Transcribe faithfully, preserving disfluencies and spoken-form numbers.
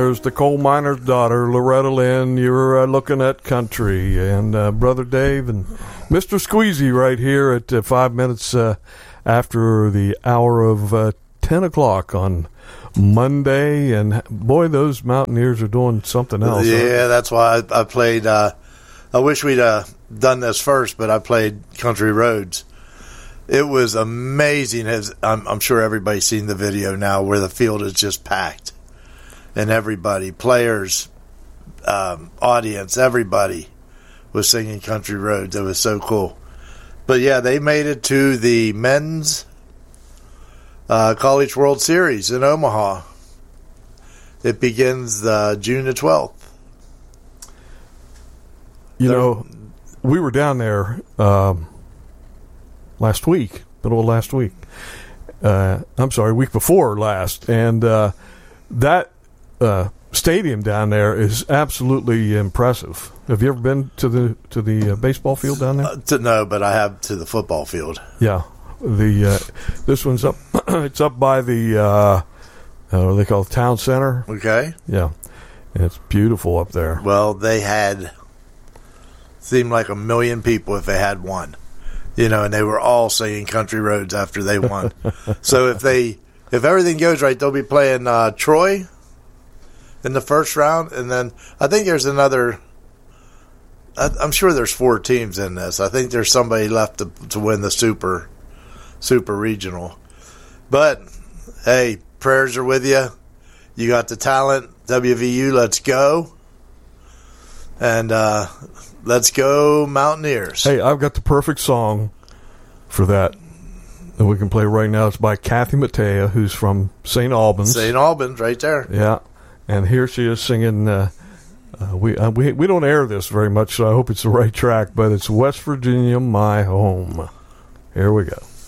there's the coal miner's daughter, Loretta Lynn. You're uh, looking at country. And uh, Brother Dave and Mister Squeezy right here at uh, five minutes uh, after the hour of uh, ten o'clock on Monday. And, boy, those Mountaineers are doing something else. Yeah, that's why I, I played. Uh, I wish we'd uh, done this first, but I played Country Roads. It was amazing. As I'm, I'm sure everybody's seen the video now where the field is just packed. And everybody, players, um, audience, everybody was singing Country Roads. It was so cool. But, yeah, they made it to the men's uh, College World Series in Omaha. It begins uh, June the twelfth. You They're, know, we were down there um, last week, middle of last week. Uh, I'm sorry, week before last. And uh, that uh, stadium down there is absolutely impressive. Have you ever been to the to the uh, baseball field down there? Uh, to, no, but I have to the football field. Yeah. the uh, This one's up, it's up by the, uh, uh, what do they call it, town center. Okay. Yeah. And it's beautiful up there. Well, they had... seemed like a million people if they had one, you know, and they were all singing Country Roads after they won. So if they, if everything goes right, they'll be playing uh, Troy in the first round, and then I think there's another. I, I'm sure there's four teams in this. I think there's somebody left to to win the super, super regional. But hey, prayers are with you. You got the talent, W V U. Let's go, and. uh Let's go, Mountaineers. Hey, I've got the perfect song for that that we can play right now. It's by Kathy Mattea, who's from Saint Albans. Saint Albans, right there. Yeah, and here she is singing. Uh, uh, we uh, we we don't air this very much, so I hope it's the right track. But it's West Virginia, My Home. Here we go.